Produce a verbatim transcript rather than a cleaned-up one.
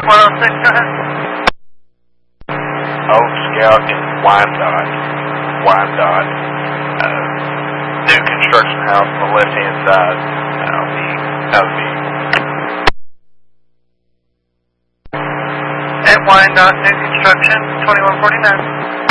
one oh six, go ahead. Old Scout in Wyandotte. Wyandotte. Uh, new construction house on the left-hand side. That'll be, that'll be. At Wyandotte, new construction, twenty-one forty-nine.